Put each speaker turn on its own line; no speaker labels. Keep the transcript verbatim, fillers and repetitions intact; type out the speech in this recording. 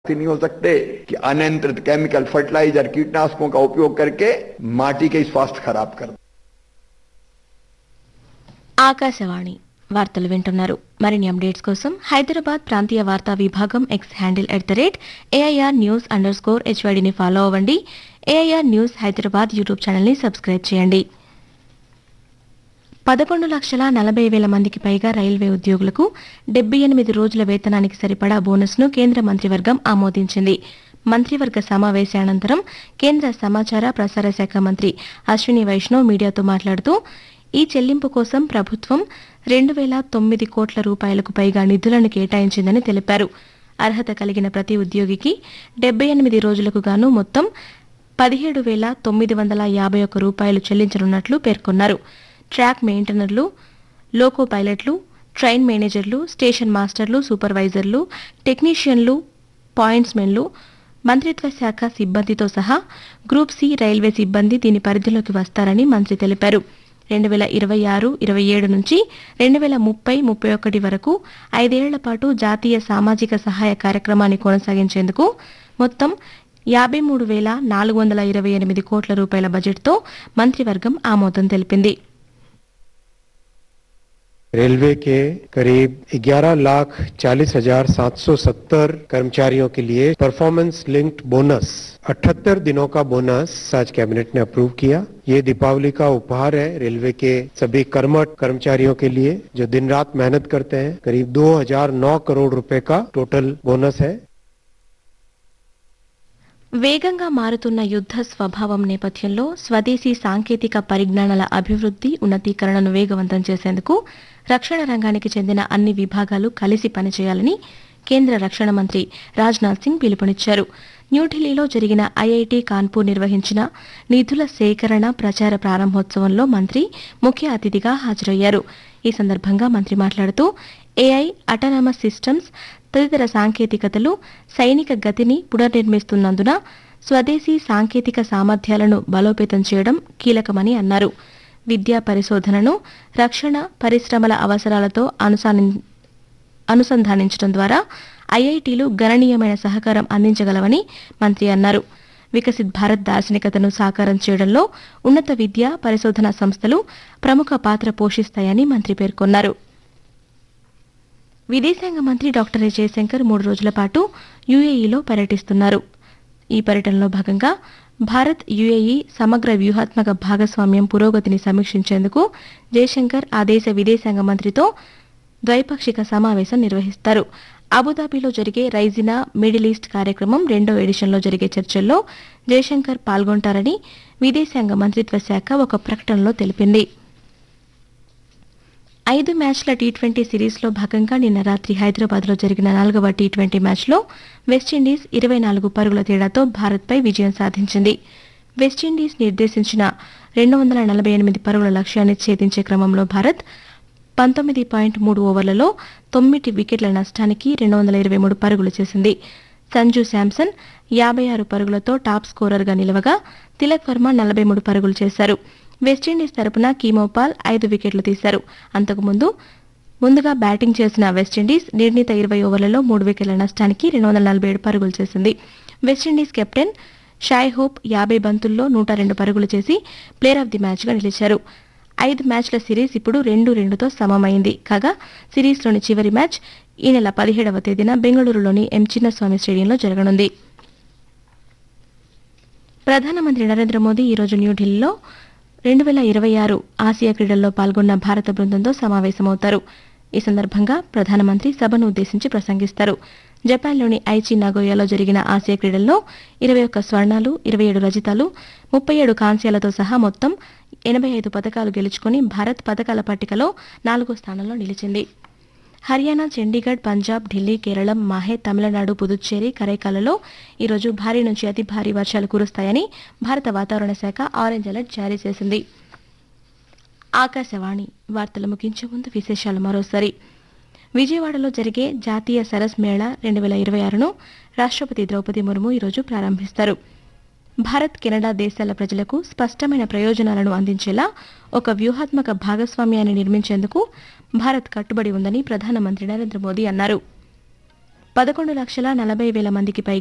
नहीं हो सकते कि अनियंत्रित केमिकल फर्टिलाइजर कीटनाशकों का उपयोग करके माटी के स्वास्थ्य खराब कर
ఆకాశవాణి వార్తలు వింటున్నారు. మరిన్ని అప్డేట్స్ కోసం హైదరాబాద్ ప్రాంతీయ వార్తా విభాగం X handle at the rate AIR news under score హెచ్వైడిని follow అవ్వండి. ఏఐఆర్ న్యూస్ హైదరాబాద్ యూట్యూబ్ ఛానల్ని సబ్స్క్రైబ్ చేయండి. పదకొండు లక్షల నలభై వేల మందికి పైగా రైల్వే ఉద్యోగులకు డెబ్బై ఎనిమిది రోజుల వేతనానికి సరిపడా బోనస్ను కేంద్ర మంత్రివర్గం ఆమోదించింది. మంత్రివర్గ సమావేశానంతరం కేంద్ర సమాచార ప్రసార శాఖ మంత్రి అశ్విని వైష్ణవ్ మీడియాతో మాట్లాడుతూ ఈ చెల్లింపు కోసం ప్రభుత్వం రెండు వేల తొమ్మిది కోట్ల రూపాయలకు పైగా నిధులను కేటాయించిందని తెలిపారు. అర్హత కలిగిన ప్రతి ఉద్యోగికి డెబ్బై ఎనిమిది రోజులకు గాను మొత్తం పదిహేడు వేల తొమ్మిది వందల యాభై ఒక్క రూపాయలు చెల్లించనున్నట్లు పేర్కొన్నారు. ట్రాక్ మెయింటెనర్లు, లోకో పైలట్లు, ట్రైన్ మేనేజర్లు, స్టేషన్ మాస్టర్లు, సూపర్వైజర్లు, టెక్నీషియన్లు, పాయింట్స్మెన్లు, మంత్రిత్వ శాఖ సిబ్బందితో సహా గ్రూప్ సి రైల్వే సిబ్బంది దీని పరిధిలోకి వస్తారని మంత్రి తెలిపారు. రెండు వేల ఇరవై ఆరు ఇరవై ఏడు నుంచి రెండు వేల ముప్పై ముప్పై ఒకటి వరకు ఐదేళ్ల పాటు జాతీయ సామాజిక సహాయ కార్యక్రమాన్ని కొనసాగించేందుకు మొత్తం యాభై మూడు వేల నాలుగు వందల ఇరవై ఎనిమిది కోట్ల రూపాయల బడ్జెట్తో మంత్రివర్గం ఆమోదం తెలిపింది.
रेलवे के करीब ग्यारह लाख चालीस हजार सात सौ सत्तर कर्मचारियों के लिए परफॉर्मेंस लिंक्ड बोनस अठहत्तर दिनों का बोनस आज कैबिनेट ने अप्रूव किया. ये दीपावली का उपहार है रेलवे के सभी कर्मठ कर्मचारियों के लिए जो दिन रात मेहनत करते हैं. करीब दो हजार नौ करोड़ रुपए का टोटल बोनस है.
వేగంగా మారుతున్న యుద్ధ స్వభావం నేపథ్యంలో స్వదేశీ సాంకేతిక పరిజ్ఞానాల అభివృద్ది, ఉన్నతీకరణను వేగవంతం చేసేందుకు రక్షణ రంగానికి చెందిన అన్ని విభాగాలు కలిసి పనిచేయాలని కేంద్ర రక్షణ మంత్రి రాజ్నాథ్ సింగ్ పిలుపునిచ్చారు. న్యూఢిల్లీలో జరిగిన ఐఐటి కాన్పూర్ నిర్వహించిన నిధుల సేకరణ ప్రచార ప్రారంభోత్సవంలో మంత్రి ముఖ్య అతిథిగా హాజరయ్యారు. ఈ సందర్భంగా మంత్రి మాట్లాడుతూ ఏఐ, అటానమస్ సిస్టమ్స్ తదితర సాంకేతికతలు సైనిక గతిని పునర్నిర్మిస్తున్నందున స్వదేశీ సాంకేతిక సామర్థ్యాలను బలోపేతం చేయడం కీలకమని అన్నారు. విద్యా పరిశోధనను రక్షణ పరిశ్రమల అవసరాలతో అనుసంధానించడం ద్వారా ఐఐటీలు గణనీయమైన సహకారం అందించగలవని మంత్రి అన్నారు. వికసిత్ భారత్ దార్శనికతను సాకారం చేయడంలో ఉన్నత విద్య పరిశోధన సంస్థలు ప్రముఖ పాత్ర పోషిస్తాయని మంత్రి పేర్కొన్నారు. విదేశాంగ మంత్రి డాక్టర్ ఎస్ జయశంకర్ మూడు రోజుల పాటు యుఏఈలో పర్యటిస్తున్నారు. ఈ పర్యటనలో భాగంగా భారత్ యుఏఈ సమగ్ర వ్యూహాత్మక భాగస్వామ్యం పురోగతిని సమీక్షించేందుకు జయశంకర్ ఆ దేశ విదేశాంగ మంత్రితో ద్వైపాక్షిక సమావేశం నిర్వహిస్తారు. అబుదాబిలో జరిగే రైజినా మిడిల్ ఈస్ట్ కార్యక్రమం రెండో ఎడిషన్లో జరిగే చర్చల్లో జయశంకర్ పాల్గొంటారని విదేశాంగ మంత్రిత్వ శాఖ ఒక ప్రకటనలో తెలిపింది. ఐదు మ్యాచ్ల టీ ట్వంటీ సిరీస్లో భాగంగా నిన్న రాత్రి హైదరాబాద్లో జరిగిన నాలుగవ టీ ట్వంటీ మ్యాచ్లో వెస్టిండీస్ ఇరవై నాలుగు పరుగుల తేడాతో భారత్పై విజయం సాధించింది. వెస్టిండీస్ నిర్దేశించిన రెండు వందల నలభై ఎనిమిది పరుగుల లక్ష్యాన్ని ఛేదించే క్రమంలో భారత్ పంతొమ్మిది పాయింట్ మూడు ఓవర్లలో తొమ్మిది వికెట్ల నష్టానికి రెండు వందల ఇరవై మూడు పరుగులు చేసింది. సంజు శాంసన్ యాభై ఆరు పరుగులతో టాప్ స్కోరర్గా నిలవగా తిలక్ వర్మ నలభై మూడు పరుగులు చేశారు. వెస్టిండీస్ తరపున కీమోపాల్ ఐదు వికెట్లు తీశారు. అంతకుముందు ముందుగా బ్యాటింగ్ చేసిన వెస్టిండీస్ నిర్ణీత ఇరవై ఓవర్లలో మూడు వికెట్ల నష్టానికి రెండు వందల నలభై ఏడు పరుగులు చేసింది. వెస్టిండీస్ కెప్టెన్ షాయ్ హోప్ యాభై బంతుల్లో నూట రెండు పరుగులు చేసి ప్లేయర్ ఆఫ్ ది మ్యాచ్గా నిలిచారు. ఐదు మ్యాచ్ల సిరీస్ ఇప్పుడు రెండు రెండుతో సమమైంది. కాగా సిరీస్లోని చివరి మ్యాచ్ ఈ నెల పదిహేడవ తేదీన బెంగళూరులోని ఎం చిన్నస్వామి స్టేడియంలో జరగనుంది. ప్రధానమంత్రి నరేంద్ర మోదీ ఈరోజు న్యూఢిల్లీలో రెండు వేల ఇరవై ఆరు ఆసియా క్రీడల్లో పాల్గొన్న భారత బృందంతో సమావేశమవుతారు. ఈ సందర్భంగా ప్రధానమంత్రి సభను ఉద్దేశించి ప్రసంగిస్తారు. జపాన్లోని ఐచి నాగోయాలో జరిగిన ఆసియా క్రీడల్లో ఇరవై ఒక్క స్వర్ణాలు, ఇరవై ఏడు రజతాలు, ముప్పై ఏడు కాంస్యాలతో సహా మొత్తం ఎనభై ఐదు పథకాలు గెలుచుకుని భారత్ పథకాల పట్టికలో నాలుగో స్థానంలో నిలిచింది. హర్యానా, చండీగఢ్, పంజాబ్, ఢిల్లీ, కేరళం, మాహే, తమిళనాడు, పుదుచ్చేరి, కరైకాలలో ఈరోజు భారీ నుంచి అతి భారీ వర్షాలు కురుస్తాయని భారత వాతావరణ శాఖ ఆరెంజ్ అలర్ట్ జారీ చేసింది. ఆకాశవాణి వార్తలు ముగించే ముందు విశేషాలు మరోసారి. విజయవాడలో జరిగే జాతీయ సరస్ మేళా రెండు వేల ఇరవై ఆరును రాష్ట్రపతి ద్రౌపది ముర్ము ఈరోజు ప్రారంభిస్తారు. భారత్, కెనడా దేశాల ప్రజలకు స్పష్టమైన ప్రయోజనాలను అందించేలా ఒక వ్యూహాత్మక భాగస్వామ్యాన్ని నిర్మించేందుకు భారత్ కట్టుబడి ఉందని ప్రధానమంత్రి నరేంద్ర మోదీ అన్నారు. పదకొండు లక్షల నలభై వేల మందికి పైగా